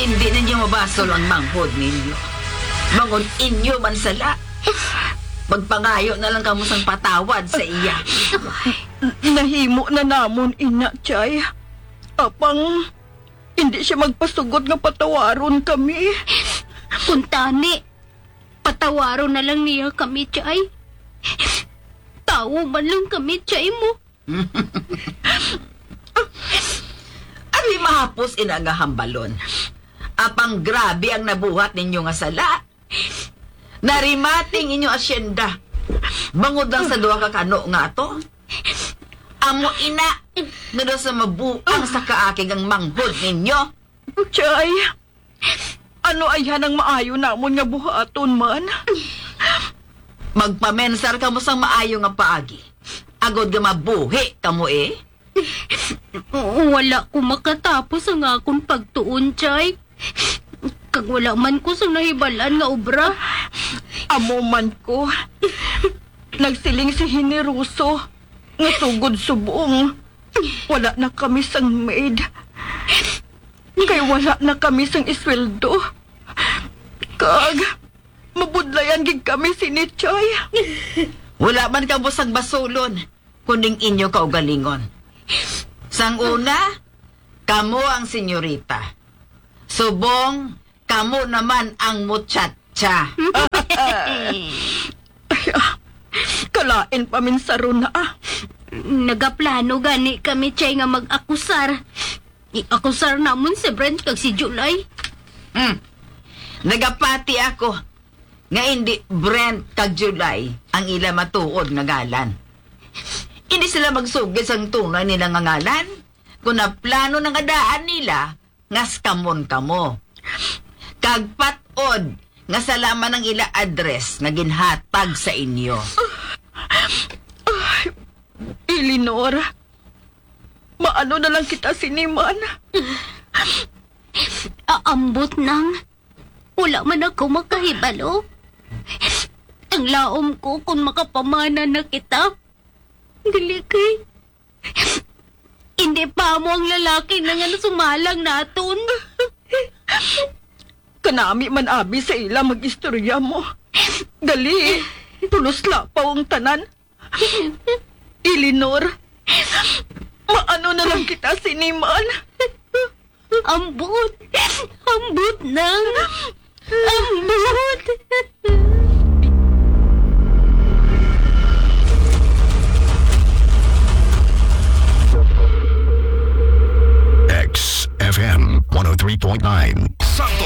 Hindi ninyo mabasol ang manghod ninyo. Bangon inyo man sala. Magpangayo na lang kamo sang patawad sa iya. Nahimo na namon ina, Chay. Apang hindi siya magpasugod nga patawaron kami. Kuntani, patawaron na lang niya kami, Chay. Tawo man lang kami, Chay mo. Abi mahapos ina nga hambalon. Apang grabe ang nabuhat ninyo nga sala. Narimating inyo asyenda. Bangod lang sa duha ka kano nga ato. Amo ina, nga sa mabuang sa kaakig ang manghod ninyo. Chay, ano ayan ang maayo namon nga buhaton man? Magpamensar ka mo sang maayo nga paagi. Agod nga mabuhi ka mo eh. Wala ko makatapos ang akong pagtuon, Chay. Kag wala man ko sa nahibalan nga obra. Amo man ko. Nagsiling si Hineruso nga sugod subong. Wala na kami sang maid. Kay wala na kami sang isweldo. Kag mabudlayan gid kami sinitchay. Wala man ka busag basulon, kuning inyo kaugalingon. Sang una, kamo ang senyorita. Subong, kamo naman ang muchacha. Kalain pa min sa runa. Nagaplano gani kami, Chay, nga mag-akusar. I-akusar namon si Brent kag si July. Nagapati ako nga hindi Brent kag July ang ila matuod nga galan. Hindi sila magsugid sang tunay nila nga ngalan kung na plano ng adaan nila nga skamon kamo. Kag patod nga salaman ng ila address nga ginhatag sa inyo. Elinor, maano na lang kita siniman? Aambot nang. Wala man ako makahibalo. Ang laom ko kung makapamana na kita. Dili kay. Hindi pa mo ang lalaki na nga sumalang naton. Kanami man abi sa ila mag-istorya mo. Gali, pulusla pa ang tanan. Elinor, maano na lang kita siniman? Ambot. Ambot nang. Ambot. XFM 103.9.